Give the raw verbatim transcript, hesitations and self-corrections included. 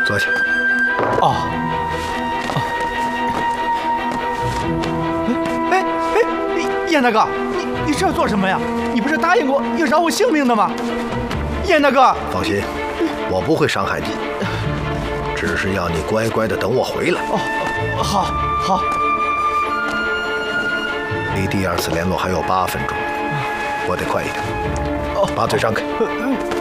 坐下。 哦。哦。哎哎，燕大哥，你你这做什么呀？你不是答应过要饶我性命的吗？燕大哥， 放心，我不会伤害你，只是要你乖乖的等我回来。 哦，好，好。 离第二次联络还有八分钟，我得快一点。哦，把嘴张开。